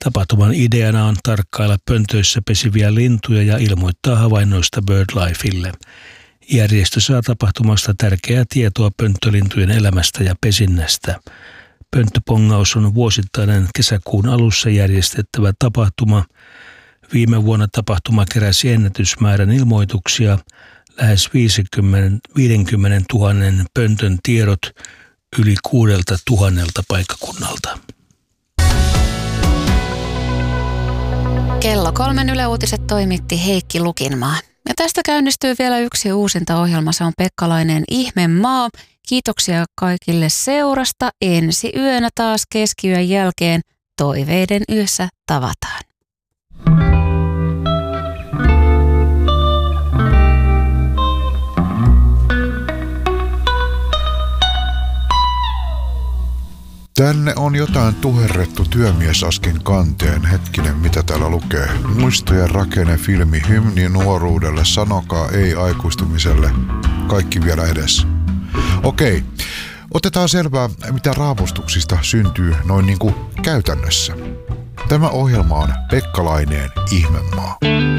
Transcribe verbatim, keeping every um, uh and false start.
Tapahtuman ideana on tarkkailla pöntöissä pesiviä lintuja ja ilmoittaa havainnoista BirdLifelle. Järjestö saa tapahtumasta tärkeää tietoa pönttölintujen elämästä ja pesinnästä. Pönttöpongaus on vuosittainen kesäkuun alussa järjestettävä tapahtuma. Viime vuonna tapahtuma keräsi ennätysmäärän ilmoituksia, lähes viisikymmentätuhatta pöntön tiedot yli kuudelta tuhannelta paikkakunnalta. Kello kolmen Yle Uutiset toimitti Heikki Lukinmaa. Ja tästä käynnistyy vielä yksi uusinta ohjelma. Se on Pekkalainen Ihmemaa. Kiitoksia kaikille seurasta. Ensi yönä taas keskiyön jälkeen Toiveiden yössä tavataan. Tänne on jotain tuherrettu työmiesaskin kanteen. Hetkinen, mitä täällä lukee? Muistojen rakenne filmi hymni nuoruudelle, sanokaa ei aikuistumiselle. Kaikki vielä edessä. Okei, otetaan selvää, mitä raapustuksista syntyy noin niin kuin käytännössä. Tämä ohjelma on Pekkalainen Ihmemaa.